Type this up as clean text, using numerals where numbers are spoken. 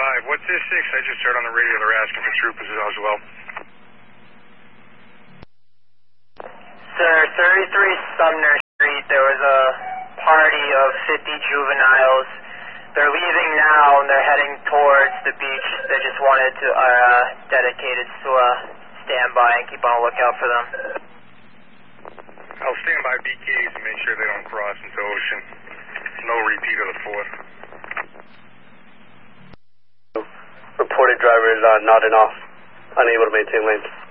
5. What's this 6? I just heard on the radio they're asking for troopers as well. Sir, 33 Sumner Street, there was a party of 50 juveniles. They're leaving now and they're heading towards the beach. They just wanted to, dedicated to stand by and keep on the lookout for them. I'll stand by BKs and make sure they don't cross into ocean. No repeat of the 4th. Reported driver is nodding off, unable to maintain lanes.